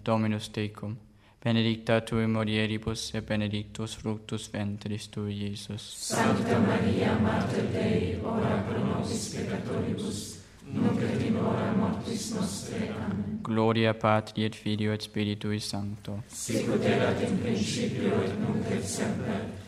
Dominus tecum. Benedicta tui mulieribus et benedictus fructus ventris tui, Iesus. Sancta Maria, Mater Dei, ora pro nobis peccatoribus, nunc et in hora mortis nostrae. Amen. Gloria Patri et Filio et Spiritui Sancto. Sicut erat in principio et nunc et semper,